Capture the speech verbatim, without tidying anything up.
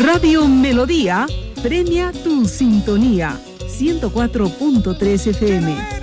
Radio Melodía premia tu sintonía. ciento cuatro punto tres F M.